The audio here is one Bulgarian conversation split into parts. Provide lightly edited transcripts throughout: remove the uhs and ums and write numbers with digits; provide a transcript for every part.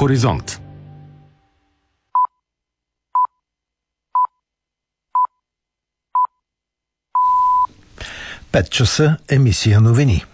Хоризонт. Пет часа, емисия новини.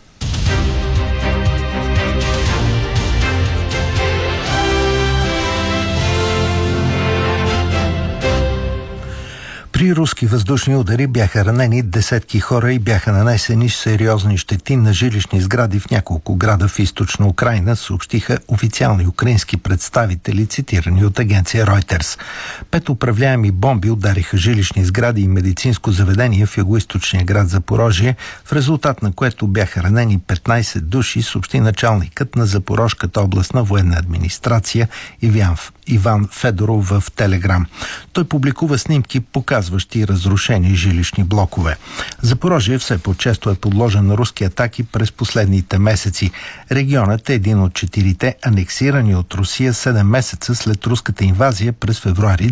При руски въздушни удари бяха ранени десетки хора и бяха нанесени сериозни щети на жилищни сгради в няколко града в източна Украйна, съобщиха официални украински представители, цитирани от агенция Reuters. 5 управляеми бомби удариха жилищни сгради и медицинско заведение в югоизточния град Запорожие, в резултат на което бяха ранени 15 души, съобщи началникът на Запорожката областна военна администрация Иван Федоров в Телеграм. Той публикува снимки, показващи разрушени жилищни блокове. Запорожие все по-често е подложен на руски атаки през последните месеци. Регионът е един от 4 анексирани от Русия 7 месеца след руската инвазия през февруари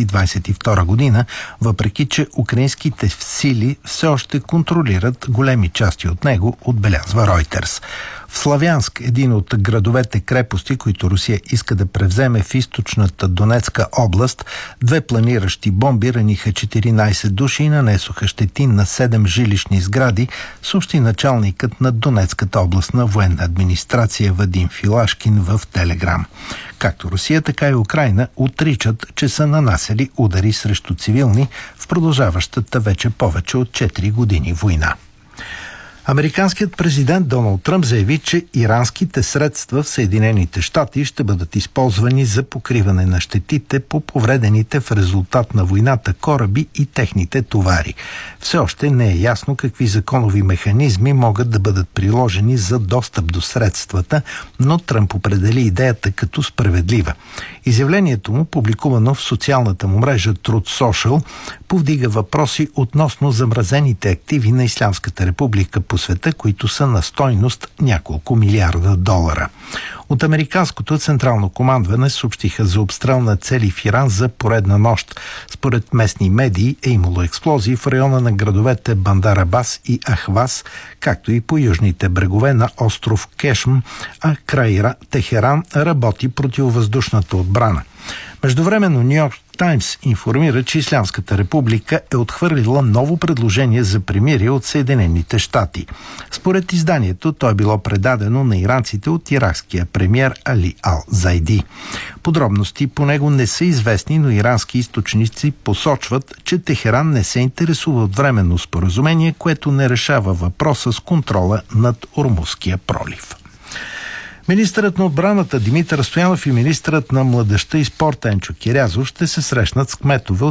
2022 година, въпреки че украинските сили все още контролират големи части от него, отбелязва Reuters. В Славянск, един от градовете крепости, които Русия иска да превземе в източната Донецка област, 2 планиращи бомби раниха 14 души и нанесоха щети на 7 жилищни сгради, съобщи началникът на Донецката областна военна администрация Вадим Филашкин в Телеграм. Както Русия, така и Украйна отричат, че са нанасяли удари срещу цивилни в продължаващата вече повече от 4 години война. Американският президент Доналд Тръмп заяви, че иранските средства в Съединените щати ще бъдат използвани за покриване на щетите по повредените в резултат на войната кораби и техните товари. Все още не е ясно какви законови механизми могат да бъдат приложени за достъп до средствата, но Тръмп определи идеята като справедлива. Изявлението му, публикувано в социалната му мрежа Truth Social, повдига въпроси относно замразените активи на Ислямската република по света, които са на стойност няколко милиарда долара. От американското централно командване съобщиха за обстрел на цели в Иран за поредна нощ. Според местни медии е имало експлозии в района на градовете Бандар Абас и Ахваз, както и по южните брегове на остров Кешм, а край Техеран работи противовъздушната отбрана. Междувременно Ню Йорк Таймс информира, че Ислямската република е отхвърлила ново предложение за примирие от Съединените щати. Според изданието, то е било предадено на иранците от иракския премиер Али Ал-Зайди. Подробности по него не са известни, но ирански източници посочват, че Техеран не се интересува от временно споразумение, което не решава въпроса с контрола над Ормузския пролив. Министърът на отбраната Димитър Стоянов и министърът на младежта и спорта Енчо Кирязов ще се срещнат с кметове от